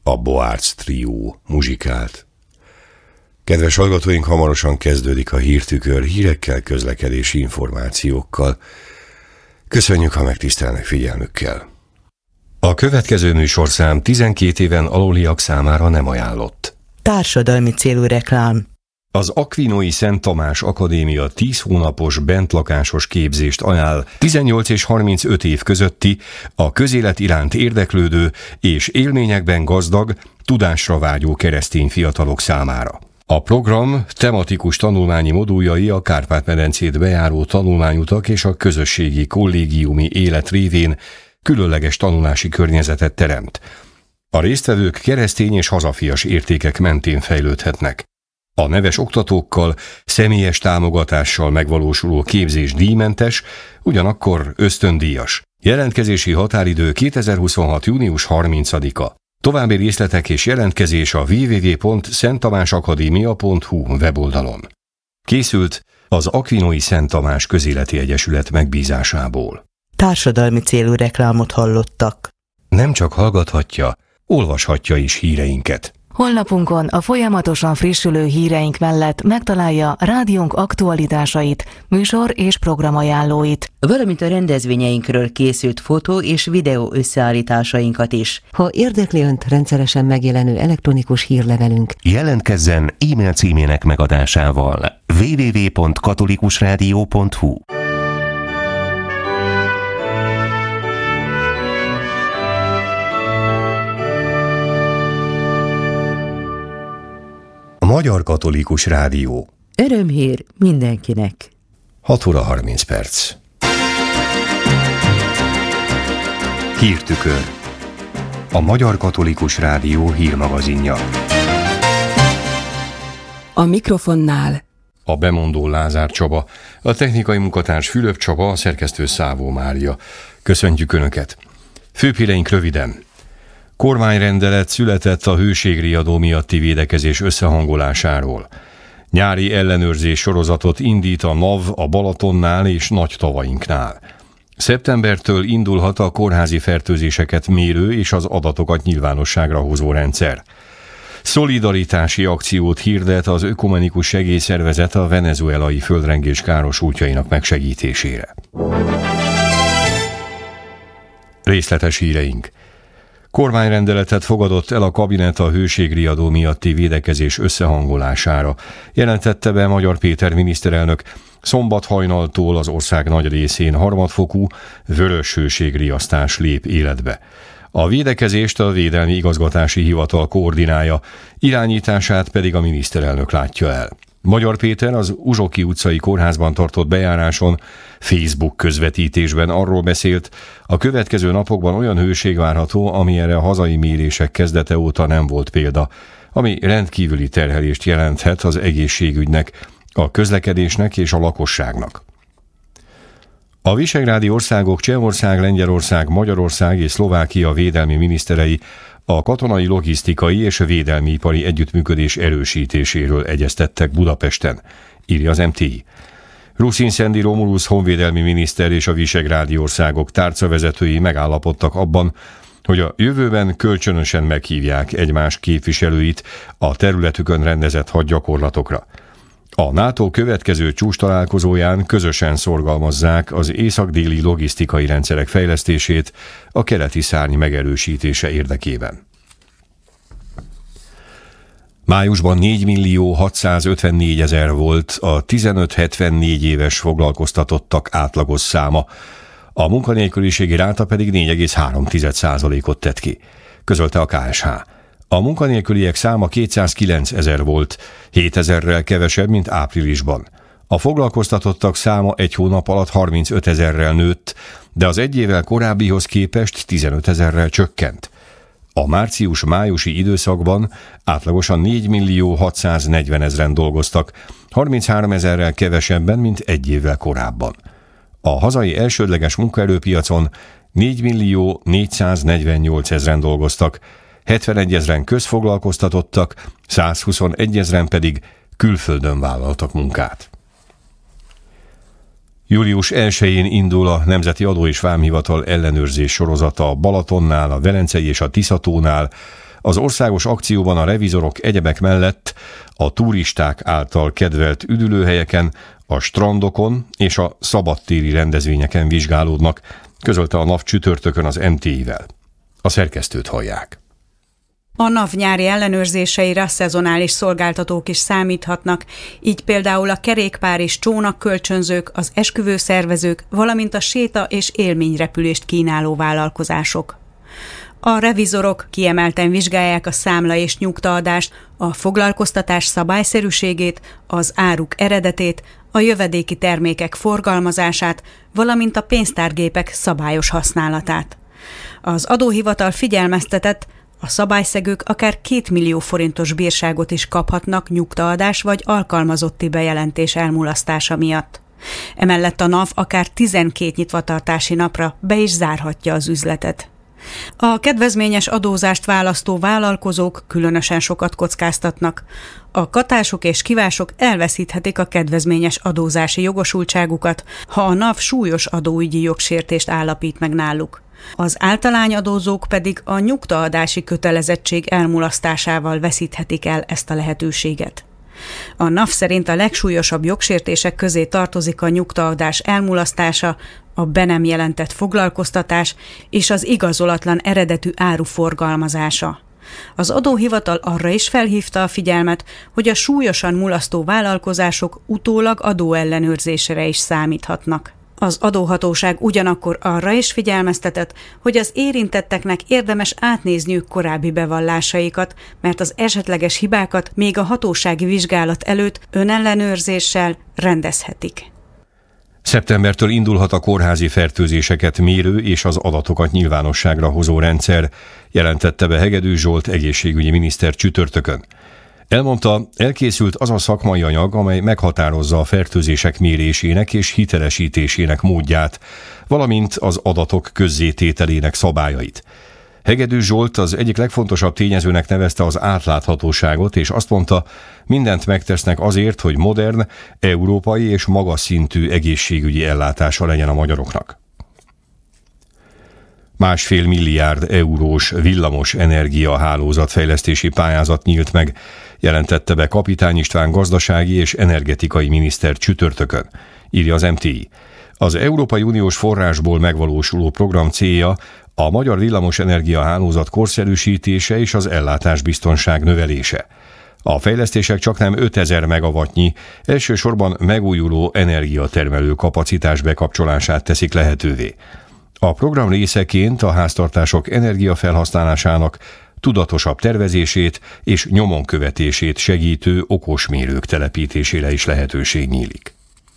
a Boárc trió muzsikált. Kedves hallgatóink, hamarosan kezdődik a Hírtükör hírekkel, közlekedési információkkal. Köszönjük, ha megtisztelnek figyelmükkel. A következő műsorszám 12 éven aluliak számára nem ajánlott. Társadalmi célú reklám. Az Akvinói Szent Tamás Akadémia 10 hónapos bentlakásos képzést ajánl 18 és 35 év közötti, a közélet iránt érdeklődő és élményekben gazdag, tudásra vágyó keresztény fiatalok számára. A program tematikus tanulmányi moduljai a Kárpát-medencét bejáró tanulmányutak és a közösségi kollégiumi élet révén különleges tanulási környezetet teremt. A résztvevők keresztény és hazafias értékek mentén fejlődhetnek. A neves oktatókkal, személyes támogatással megvalósuló képzés díjmentes, ugyanakkor ösztöndíjas. Jelentkezési határidő 2026. június 30-a. További részletek és jelentkezés a www.szenttamásakadémia.hu weboldalon. Készült az Akvinói Szent Tamás Közéleti Egyesület megbízásából. Társadalmi célú reklámot hallottak. Nem csak hallgathatja, olvashatja is híreinket. Honlapunkon a folyamatosan frissülő híreink mellett megtalálja rádiónk aktualitásait, műsor és programajánlóit, valamint a rendezvényeinkről készült fotó és videó összeállításainkat is. Ha érdekli Önt rendszeresen megjelenő elektronikus hírlevelünk, jelentkezzen e-mail címének megadásával www.katolikusradio.hu. Magyar Katolikus Rádió. Örömhír mindenkinek. 6 óra 30 perc. Hírtükör. A Magyar Katolikus Rádió hírmagazinja. A mikrofonnál a bemondó Lázár Csaba, a technikai munkatárs Fülöp Csaba, a szerkesztő Szávó Mária. Köszöntjük Önöket. Főhíreink röviden. Kormányrendelet született a hőségriadó miatti védekezés összehangolásáról. Nyári ellenőrzés sorozatot indít a NAV a Balatonnál és Nagytavainknál. Szeptembertől indulhat a kórházi fertőzéseket mérő és az adatokat nyilvánosságra hozó rendszer. Szolidaritási akciót hirdet az Ökumenikus Segélyszervezet a venezuelai földrengés károsultjainak megsegítésére. Részletes híreink. Kormányrendeletet fogadott el a kabinet a hőségriadó miatti védekezés összehangolására, jelentette be Magyar Péter miniszterelnök. Szombat hajnaltól az ország nagy részén harmadfokú vörös hőségriasztás lép életbe. A védekezést a Védelmi Igazgatási Hivatal koordinálja, irányítását pedig a miniszterelnök látja el. Magyar Péter az Uzsoki utcai kórházban tartott bejáráson Facebook közvetítésben arról beszélt, a következő napokban olyan hőség várható, amilyenre a hazai mérések kezdete óta nem volt példa, ami rendkívüli terhelést jelenthet az egészségügynek, a közlekedésnek és a lakosságnak. A visegrádi országok Csehország, Lengyelország, Magyarország és Szlovákia védelmi miniszterei a katonai, logisztikai és védelmi ipari együttműködés erősítéséről egyeztettek Budapesten, írja az MTI. Ruszin Szendi Romulusz honvédelmi miniszter és a visegrádi országok tárcavezetői megállapodtak abban, hogy a jövőben kölcsönösen meghívják egymás képviselőit a területükön rendezett hadgyakorlatokra. A NATO következő csúcstalálkozóján közösen szorgalmazzák az észak-déli logisztikai rendszerek fejlesztését a keleti szárny megerősítése érdekében. Májusban 4.654.000 volt a 15-74 éves foglalkoztatottak átlagos száma, a munkanélküliségi ráta pedig 4,3%-ot tett ki, közölte a KSH. A munkanélküliek száma 209.000 volt, 7.000-rel kevesebb, mint áprilisban. A foglalkoztatottak száma egy hónap alatt 35.000-rel nőtt, de az egy évvel korábbihoz képest 15.000-rel csökkent. A március-májusi időszakban átlagosan 4.640.000-en dolgoztak, 33.000-rel kevesebben, mint egy évvel korábban. A hazai elsődleges munkaerőpiacon 4.448.000-en dolgoztak, 71.000-en közfoglalkoztatottak, 121.000-en pedig külföldön vállaltak munkát. Július 1-én indul a Nemzeti Adó és Vámhivatal ellenőrzés sorozata a Balatonnál, a Velencei és a Tiszatónál, Az országos akcióban a revizorok egyebek mellett a turisták által kedvelt üdülőhelyeken, a strandokon és a szabadtéri rendezvényeken vizsgálódnak, közölte a NAV csütörtökön az MTI-vel. A szerkesztőt hallják. A NAV nyári ellenőrzéseire szezonális szolgáltatók is számíthatnak, így például a kerékpár és csónakkölcsönzők, az esküvőszervezők, valamint a séta- és élményrepülést kínáló vállalkozások. A revizorok kiemelten vizsgálják a számla és nyugtaadást, a foglalkoztatás szabályszerűségét, az áruk eredetét, a jövedéki termékek forgalmazását, valamint a pénztárgépek szabályos használatát. Az adóhivatal figyelmeztetett, a szabályszegők akár 2 millió forintos bírságot is kaphatnak nyugtaadás vagy alkalmazotti bejelentés elmulasztása miatt. Emellett a NAV akár 12 nyitvatartási napra be is zárhatja az üzletet. A kedvezményes adózást választó vállalkozók különösen sokat kockáztatnak. A katások és kivások elveszíthetik a kedvezményes adózási jogosultságukat, ha a NAV súlyos adóügyi jogsértést állapít meg náluk. Az általányadózók pedig a nyugtaadási kötelezettség elmulasztásával veszíthetik el ezt a lehetőséget. A NAV szerint a legsúlyosabb jogsértések közé tartozik a nyugtaadás elmulasztása, a be nem jelentett foglalkoztatás és az igazolatlan eredetű áru forgalmazása. Az adóhivatal arra is felhívta a figyelmet, hogy a súlyosan mulasztó vállalkozások utólag adóellenőrzésre is számíthatnak. Az adóhatóság ugyanakkor arra is figyelmeztetett, hogy az érintetteknek érdemes átnézniük korábbi bevallásaikat, mert az esetleges hibákat még a hatósági vizsgálat előtt önellenőrzéssel rendezhetik. Szeptembertől indulhat a kórházi fertőzéseket mérő és az adatokat nyilvánosságra hozó rendszer, jelentette be Hegedűs Zsolt egészségügyi miniszter csütörtökön. Elmondta, elkészült az a szakmai anyag, amely meghatározza a fertőzések mérésének és hitelesítésének módját, valamint az adatok közzétételének szabályait. Hegedűs Zsolt az egyik legfontosabb tényezőnek nevezte az átláthatóságot, és azt mondta, mindent megtesznek azért, hogy modern, európai és magas szintű egészségügyi ellátása legyen a magyaroknak. 1,5 milliárd eurós villamos energiahálózatfejlesztési pályázat nyílt meg, jelentette be Kapitány István gazdasági és energetikai miniszter csütörtökön, írja az MTI. Az Európai Uniós forrásból megvalósuló program célja a magyar villamos energiahálózat korszerűsítése és az ellátásbiztonság növelése. A fejlesztések csaknem 5000 megawattnyi, elsősorban megújuló energiatermelő kapacitás bekapcsolását teszik lehetővé. A program részeként a háztartások energiafelhasználásának tudatosabb tervezését és nyomon követését segítő okosmérők telepítésére is lehetőség nyílik.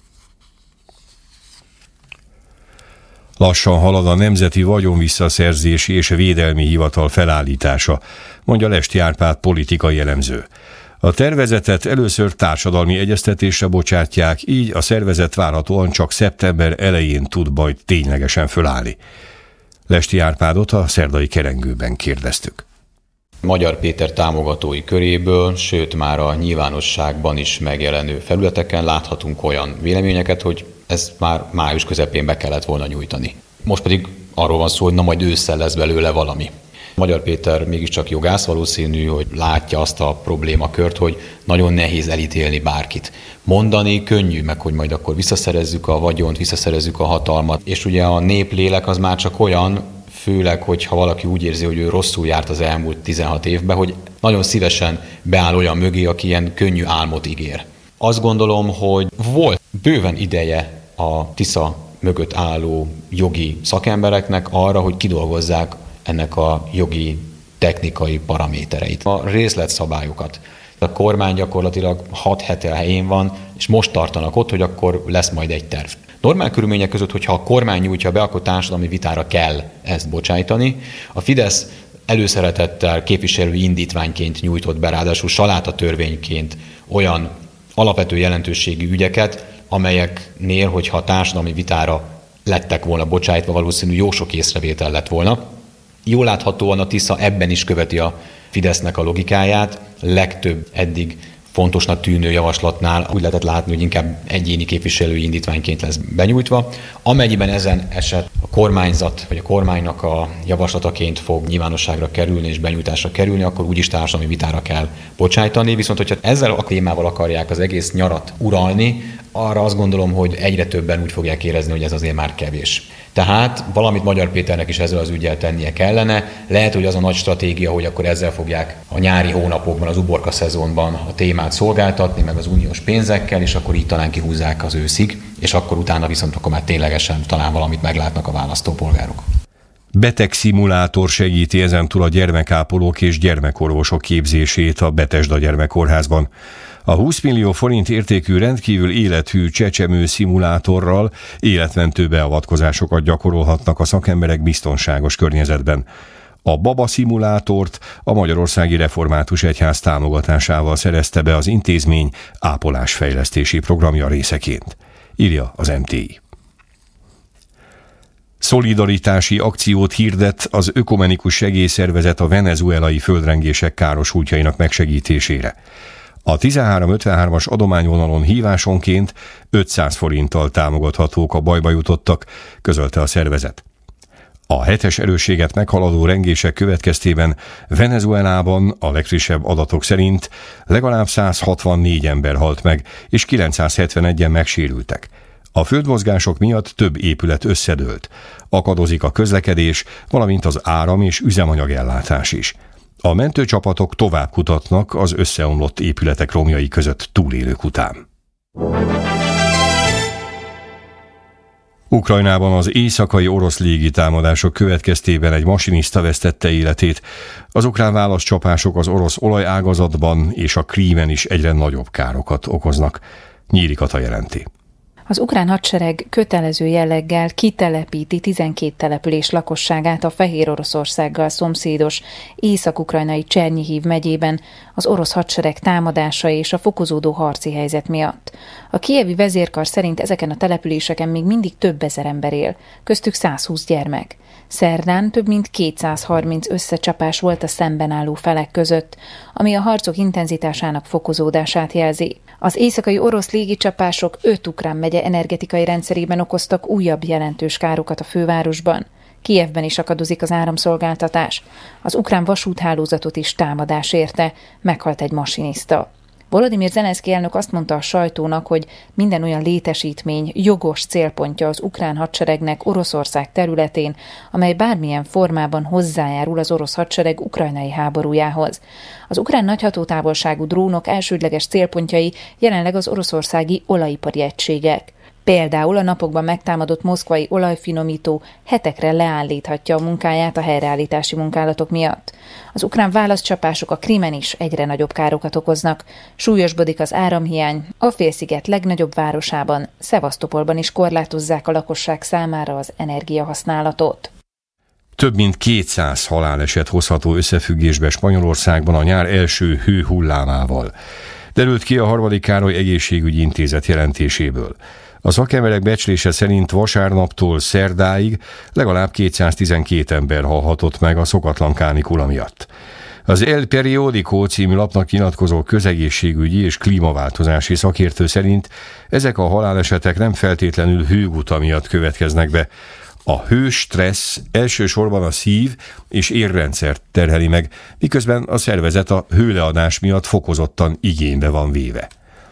Lassan halad a Nemzeti Vagyonvisszaszerzési és Védelmi Hivatal felállítása, mondja Lesti Árpád politikai elemző. A tervezetet először társadalmi egyeztetésre bocsátják, így a szervezet várhatóan csak szeptember elején tud majd ténylegesen fölállni. Lesti Árpádot a szerdai kerengőben kérdeztük. Magyar Péter támogatói köréből, sőt már a nyilvánosságban is megjelenő felületeken láthatunk olyan véleményeket, hogy ezt már május közepén be kellett volna nyújtani. Most pedig arról van szó, hogy na majd ősszel lesz belőle valami. Magyar Péter mégiscsak jogász, valószínű, hogy látja azt a problémakört, hogy nagyon nehéz elítélni bárkit. Mondani könnyű, meg hogy majd akkor visszaszerezzük a vagyont, visszaszerezzük a hatalmat. És ugye a néplélek az már csak olyan, főleg, hogyha valaki úgy érzi, hogy ő rosszul járt az elmúlt 16 évben, hogy nagyon szívesen beáll olyan mögé, aki ilyen könnyű álmot ígér. Azt gondolom, hogy volt bőven ideje a Tisza mögött álló jogi szakembereknek arra, hogy kidolgozzák ennek a jogi technikai paramétereit, a részletszabályokat. A kormány gyakorlatilag 6 hete helyén van, és most tartanak ott, hogy akkor lesz majd egy terv. Normál körülmények között, hogyha a kormány nyújtja be, akkor társadalmi vitára kell ezt bocsájtani. A Fidesz előszeretettel képviselői indítványként nyújtott be, ráadásul salátatörvényként olyan alapvető jelentőségű ügyeket, amelyeknél, hogyha a társadalmi vitára lettek volna bocsájtva, valószínű jó sok észrevétel lett volna. Jól láthatóan a Tisza ebben is követi a Fidesznek a logikáját, legtöbb eddig fontosnak tűnő javaslatnál úgy lehetett látni, hogy inkább egyéni képviselői indítványként lesz benyújtva. Amennyiben ezen eset a kormányzat vagy a kormánynak a javaslataként fog nyilvánosságra kerülni és benyújtásra kerülni, akkor úgyis társadalmi vitára kell bocsájtani. Viszont, hogyha ezzel a témával akarják az egész nyarat uralni, arra azt gondolom, hogy egyre többen úgy fogják érezni, hogy ez azért már kevés. Tehát valamit Magyar Péternek is ezzel az üggyel tennie kellene. Lehet, hogy az a nagy stratégia, hogy akkor ezzel fogják a nyári hónapokban, az uborka szezonban a témát szolgáltatni, meg az uniós pénzekkel, és akkor így talán kihúzzák az őszig, és akkor utána viszont akkor már ténylegesen talán valamit meglátnak a választópolgárok. Betegszimulátor segíti ezentúl a gyermekápolók és gyermekorvosok képzését a Betesda Gyermekkórházban. A 20 millió forint értékű rendkívül élethű csecsemő szimulátorral életmentő beavatkozásokat gyakorolhatnak a szakemberek biztonságos környezetben. A baba szimulátort a Magyarországi Református Egyház támogatásával szerezte be az intézmény ápolásfejlesztési programja részeként, írja az MTI. Szolidaritási akciót hirdet az ökumenikus segélyszervezet a venezuelai földrengések károsultjainak megsegítésére. A 1353-as adományvonalon hívásonként 500 forinttal támogathatók a bajba jutottak, közölte a szervezet. A 7-es erősséget meghaladó rengések következtében Venezuelában a legfrissebb adatok szerint legalább 164 ember halt meg, és 971-en megsérültek. A földmozgások miatt több épület összedőlt. Akadozik a közlekedés, valamint az áram- és üzemanyagellátás is. A mentőcsapatok tovább kutatnak az összeomlott épületek romjai között túlélők után. Ukrajnában az éjszakai orosz légitámadások következtében egy masinista vesztette életét. Az ukrán válaszcsapások az orosz olajágazatban és a Krímen is egyre nagyobb károkat okoznak. Nyíri Kata jelenti. Az ukrán hadsereg kötelező jelleggel kitelepíti 12 település lakosságát a Fehér Oroszországgal szomszédos észak-ukrajnai Csernyihiv megyében az orosz hadsereg támadása és a fokozódó harci helyzet miatt. A kijevi vezérkar szerint ezeken a településeken még mindig több ezer ember él, köztük 120 gyermek. Szerdán több mint 230 összecsapás volt a szemben álló felek között, ami a harcok intenzitásának fokozódását jelzi. Az éjszakai orosz légicsapások 5 ukrán megye energetikai rendszerében okoztak újabb jelentős károkat a fővárosban. Kijevben is akadozik az áramszolgáltatás. Az ukrán vasúthálózatot is támadás érte, meghalt egy masinista. Volodymyr Zelenszky elnök azt mondta a sajtónak, hogy minden olyan létesítmény jogos célpontja az ukrán hadseregnek Oroszország területén, amely bármilyen formában hozzájárul az orosz hadsereg ukrajnai háborújához. Az ukrán nagyhatótávolságú drónok elsődleges célpontjai jelenleg az oroszországi olajipari egységek. Például a napokban megtámadott moszkvai olajfinomító hetekre leállíthatja a munkáját a helyreállítási munkálatok miatt. Az ukrán válaszcsapások a Krímen is egyre nagyobb károkat okoznak. Súlyosbodik az áramhiány, a félsziget legnagyobb városában, Szevasztopolban is korlátozzák a lakosság számára az energiahasználatot. Több mint 200 haláleset hozható összefüggésbe Spanyolországban a nyár első hőhullámával. Derült ki a Harmadik Károly Egészségügyi Intézet jelentéséből. A szakemberek becslése szerint vasárnaptól szerdáig legalább 212 ember halhatott meg a szokatlan kánikula miatt. Az El Periódico című lapnak nyilatkozó közegészségügyi és klímaváltozási szakértő szerint ezek a halálesetek nem feltétlenül hőguta miatt következnek be. A hőstressz elsősorban a szív- és érrendszert terheli meg, miközben a szervezet a hőleadás miatt fokozottan igénybe van véve.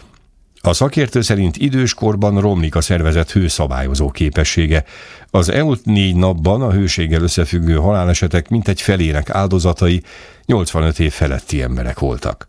A szakértő szerint időskorban romlik a szervezet hőszabályozó képessége. Az elmúlt 4 napban a hőséggel összefüggő halálesetek mintegy felének áldozatai 85 év feletti emberek voltak.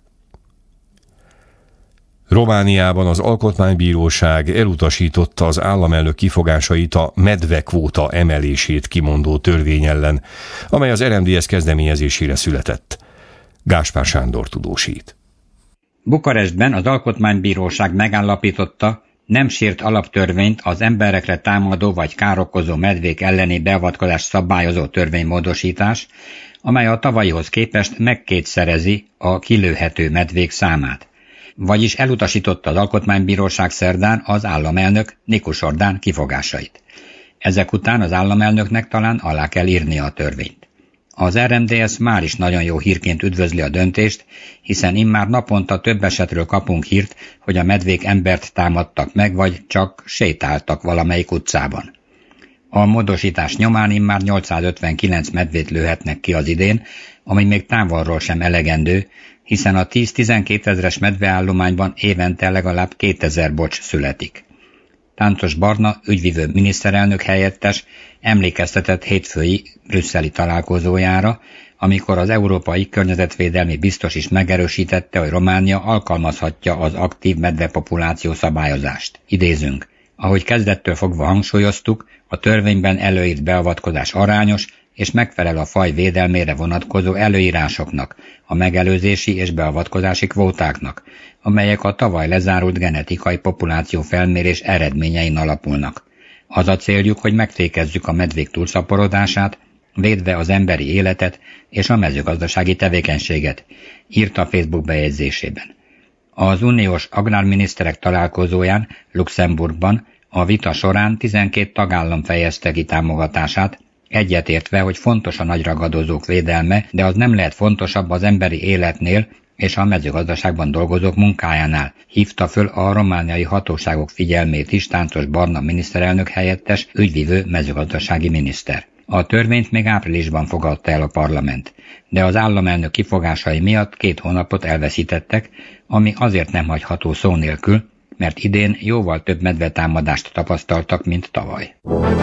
Romániában az Alkotmánybíróság elutasította az államelnök kifogásait a medvekvóta emelését kimondó törvény ellen, amely az RMDSZ kezdeményezésére született. Gáspár Sándor tudósít. Bukarestben az Alkotmánybíróság megállapította, nem sért alaptörvényt az emberekre támadó vagy károkozó medvék elleni beavatkozást szabályozó törvénymódosítás, amely a tavalyihoz képest megkétszerezi a kilőhető medvék számát. Vagyis elutasította az Alkotmánybíróság szerdán az államelnök Nikus Orbán kifogásait. Ezek után az államelnöknek talán alá kell írnia a törvényt. Az RMDSZ már is nagyon jó hírként üdvözli a döntést, hiszen immár naponta több esetről kapunk hírt, hogy a medvék embert támadtak meg, vagy csak sétáltak valamelyik utcában. A módosítás nyomán immár 859 medvét lőhetnek ki az idén, ami még távolról sem elegendő, hiszen a 10-12 ezres medveállományban évente legalább 2000 bocs születik. Táncos Barna, ügyvivő miniszterelnök helyettes emlékeztetett hétfői brüsszeli találkozójára, amikor az európai környezetvédelmi biztos is megerősítette, hogy Románia alkalmazhatja az aktív medvepopuláció szabályozást. Idézünk: ahogy kezdettől fogva hangsúlyoztuk, a törvényben előírt beavatkozás arányos és megfelel a faj védelmére vonatkozó előírásoknak, a megelőzési és beavatkozási kvótáknak, amelyek a tavaly lezárult genetikai populáció felmérés eredményein alapulnak. Az a céljuk, hogy megfékezzük a medvék túlszaporodását, védve az emberi életet és a mezőgazdasági tevékenységet, írta a Facebook bejegyzésében. Az uniós agrárminiszterek találkozóján Luxemburgban a vita során 12 tagállam fejezte ki támogatását, egyetértve, hogy fontos a nagyragadozók védelme, de az nem lehet fontosabb az emberi életnél és a mezőgazdaságban dolgozók munkájánál, hívta föl a romániai hatóságok figyelmét is Táncos Barna miniszterelnök helyettes, ügyvivő mezőgazdasági miniszter. A törvényt még áprilisban fogadta el a parlament, de az államelnök kifogásai miatt 2 hónapot elveszítettek, ami azért nem hagyható szó nélkül, mert idén jóval több medvetámadást tapasztaltak, mint tavaly.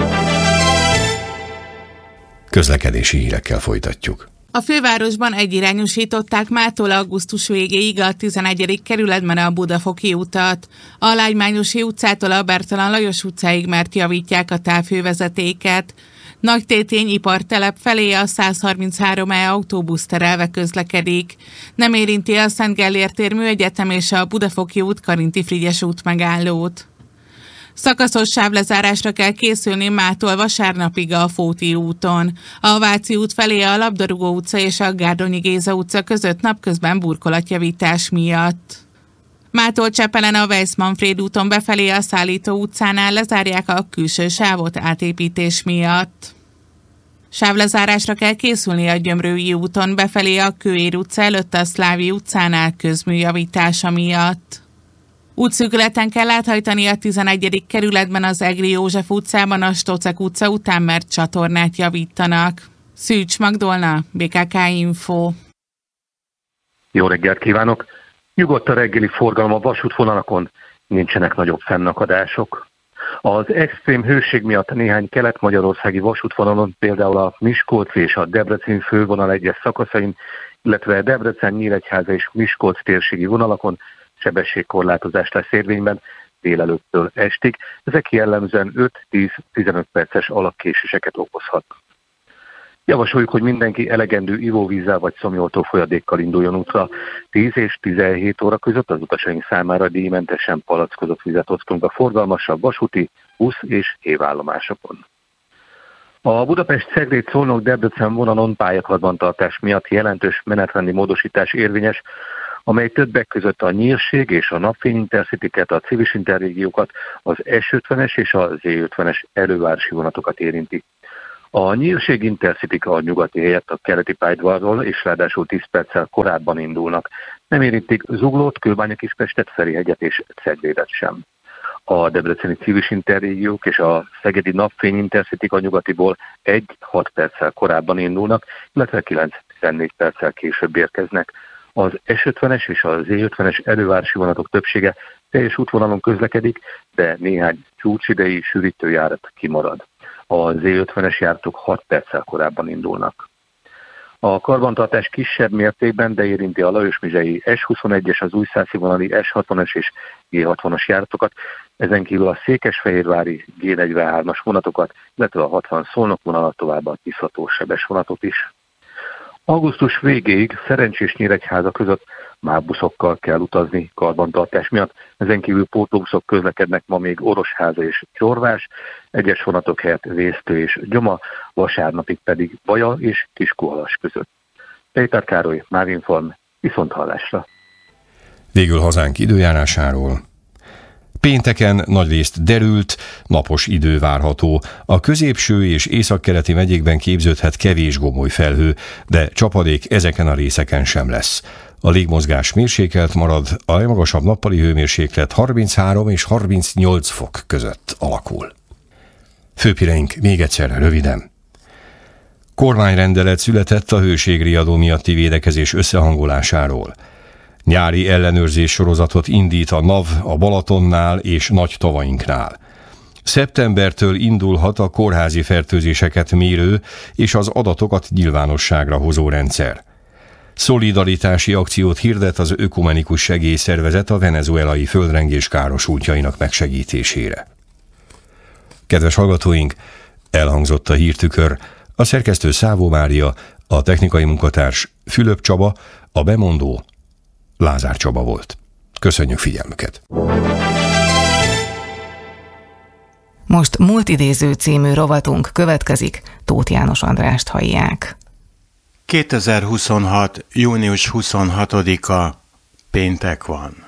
Közlekedési hírekkel folytatjuk. A fővárosban egyirányosították mától augusztus végéig a 11. kerületben a Budafoki utat. A Lágymányosi utcától a Bertalan Lajos utcáig mert javítják a távhővezetéket. Nagytétény ipartelep felé a 133E autóbusz terelve közlekedik. Nem érinti a Szent Gellért tér Műegyetem és a Budafoki út Karinti Frigyes út megállót. Szakaszos sávlezárásra kell készülni mától vasárnapig a Fóti úton. A Váci út felé a Labdarúgó utca és a Gárdonyi Géza utca között napközben burkolatjavítás miatt. Mától Csepelen a Weiss-Manfréd úton befelé a Szállító utcánál lezárják a külső sávot átépítés miatt. Sávlezárásra kell készülni a Gyömrői úton befelé a Kőér utca előtt a Szlávi utcánál közműjavítása miatt. Útszűkületen kell áthajtani a 11. kerületben az Egri József utcában a Stocek utca után, mert csatornát javítanak. Szűcs Magdolna, BKK Info. Jó reggelt kívánok! Nyugodt a reggeli forgalom a vasútvonalakon, nincsenek nagyobb fennakadások. Az extrém hőség miatt néhány kelet-magyarországi vasútvonalon, például a Miskolci és a Debrecen fővonal egyes szakaszain, illetve Debrecen, Nyíregyháza és Miskolc térségi vonalakon sebességkorlátozás lesz érvényben délelőttől estig. Ezek jellemzően 5-10-15 perces alakkéséseket okozhatnak. Javasoljuk, hogy mindenki elegendő ivóvízzel vagy szomjoltó folyadékkal induljon útra. 10 és 17 óra között az utasaink számára díjmentesen palackozott vizet osztunk a forgalmasabb vasúti, busz és hévállomásokon. A Budapest-Cegléd-Szolnok-Debrecen vonalon pályakarbantartás miatt jelentős menetrendi módosítás érvényes, amely többek között a Nyírség és a Napfény Intercityket, a Civis Interrégiókat, az S50-es és a Z50-es elővárosi vonatokat érinti. A Nyírség Intercityk a nyugati helyett a keleti pályaudvarról és ráadásul 10 perccel korábban indulnak. Nem érintik Zuglót, Kőbánya-Kispestet, Ferihegyet és Ceglédet sem. A debreceni Civis Interrégiók és a szegedi Napfény Intercityk a nyugatiból 1-6 perccel korábban indulnak, illetve 9-14 perccel később érkeznek. Az S50-es és a Z50-es elővárosi vonatok többsége teljes útvonalon közlekedik, de néhány csúcsidei sűrítőjárat kimarad. A Z50-es járatok 6 perccel korábban indulnak. A karbantartás kisebb mértékben, de érinti a Lajos-Mizsei S21-es, az újszászi vonali S60-es és G60-as járatokat, ezen kívül a székesfehérvári G43-as vonatokat, illetve a 60 Szolnok vonalat, tovább a Tiszató-Sebes vonatot is. Augusztus végéig Szerencsés Nyíregyháza között már buszokkal kell utazni karbantartás miatt. Ezen kívül pótlóbuszok közlekednek ma még Orosháza és Csorvás, egyes vonatok helyett Vésztő és Gyoma, vasárnapig pedig Baja és Kiskunhalas között. Péter Károly, Mávinform, viszonthallásra. Végül hazánk időjárásáról. Pénteken nagyrészt derült, napos idő várható. A középső és északkeleti megyékben képződhet kevés gomoly felhő, de csapadék ezeken a részeken sem lesz. A légmozgás mérsékelt marad, a legmagasabb nappali hőmérséklet 33 és 38 fok között alakul. Főpireink még egyszer röviden. Kormányrendelet született a hőségriadó miatti védekezés összehangolásáról. Nyári ellenőrzés sorozatot indít a NAV a Balatonnál és Nagy Tavainknál. Szeptembertől indulhat a kórházi fertőzéseket mérő és az adatokat nyilvánosságra hozó rendszer. Szolidaritási akciót hirdet az Ökumenikus Segélyszervezet a venezuelai földrengés károsultjainak megsegítésére. Kedves hallgatóink, elhangzott a hírtükör, a szerkesztő Szávó Mária, a technikai munkatárs Fülöp Csaba, a bemondó Lázár Csaba volt. Köszönjük figyelmüket! Most múltidéző című rovatunk következik, Tóth János Andrást hallják. 2026. június 26-a péntek van.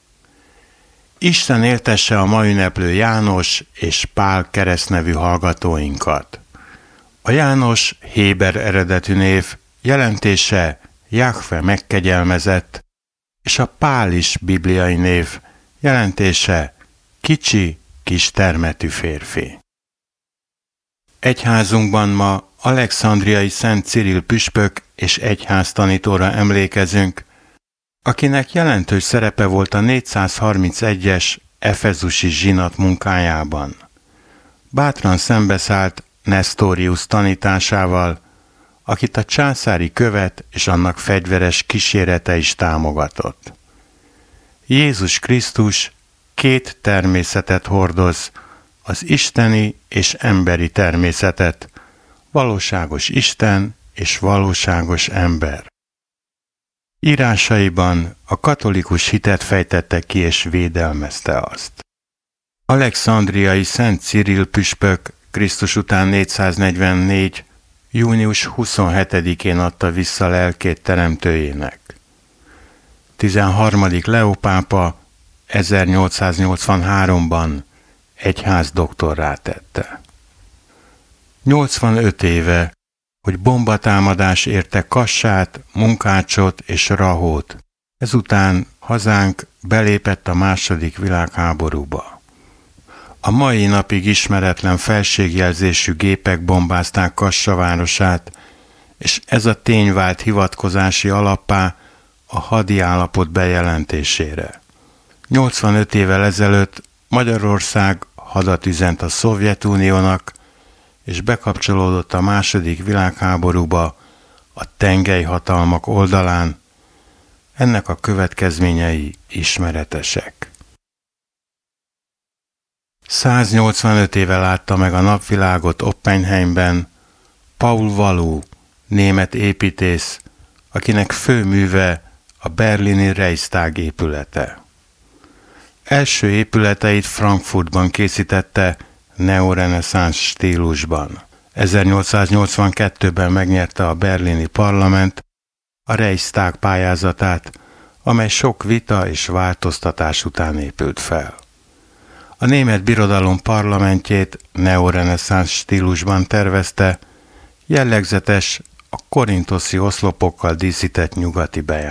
Isten éltesse a ma ünneplő János és Pál keresztnevű hallgatóinkat. A János héber eredetű név, jelentése Jahve megkegyelmezett, és a Pál is bibliai név, jelentése kicsi, kis termetű férfi. Egyházunkban ma alexandriai Szent Cirill püspök és egyháztanítóra emlékezünk, akinek jelentős szerepe volt a 431-es efezusi zsinat munkájában. Bátran szembeszállt Nestorius tanításával, akit a császári követ és annak fegyveres kísérete is támogatott. Jézus Krisztus két természetet hordoz, az isteni és emberi természetet, valóságos Isten és valóságos ember. Írásaiban a katolikus hitet fejtette ki és védelmezte azt. Alexandriai Szent Cirill püspök Krisztus után 444. június 27-én adta vissza lelkét teremtőjének. 13. Leó pápa 1883-ban egyházdoktorrá tette. 85 éve, hogy bombatámadás érte Kassát, Munkácsot és Rahót. Ezután hazánk belépett a II. Világháborúba. A mai napig ismeretlen felségjelzésű gépek bombázták Kassa városát, és ez a tény vált hivatkozási alappá a hadi állapot bejelentésére. 85 évvel ezelőtt Magyarország hadat üzent a Szovjetuniónak, és bekapcsolódott a II. Világháborúba a tengelyhatalmak oldalán. Ennek a következményei ismeretesek. 185 éve látta meg a napvilágot Oppenheimben Paul Walu, német építész, akinek fő műve a berlini Reichstag épülete. Első épületeit Frankfurtban készítette neoreneszánsz stílusban. 1882-ben megnyerte a berlini parlament a Reichstag pályázatát, amely sok vita és változtatás után épült fel. A német birodalom parlamentjét neoreneszánsz stílusban tervezte, jellegzetes a korinthoszi oszlopokkal díszített nyugati bejárata.